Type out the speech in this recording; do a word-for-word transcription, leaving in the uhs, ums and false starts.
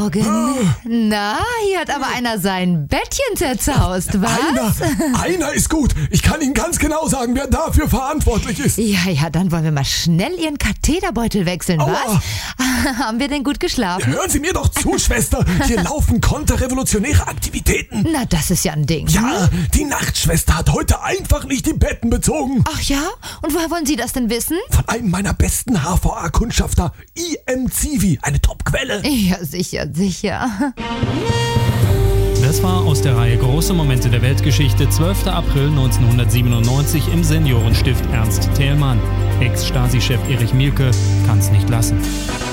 Morgen. Na, hier hat aber einer sein Bettchen zerzaust, was? Einer, einer ist gut. Ich kann Ihnen ganz genau sagen, wer dafür verantwortlich ist. Ja, ja, dann wollen wir mal schnell Ihren Katheterbeutel wechseln, Aua. was? Haben wir denn gut geschlafen? Hören Sie mir doch zu, Schwester. Hier laufen konterrevolutionäre Aktivitäten. Na, das ist ja ein Ding. Ja, die Nachtschwester hat heute einfach nicht die Betten bezogen. Ach ja? Und woher wollen Sie das denn wissen? Von einem meiner besten H V A-Kundschafter, I M Zivi, eine Top-Quelle. Ja, sicher, sicher. Das war aus der Reihe Große Momente der Weltgeschichte, zwölfter April neunzehnhundertsiebenundneunzig im Seniorenstift Ernst Thälmann. Ex-Stasi-Chef Erich Mielke kann's nicht lassen.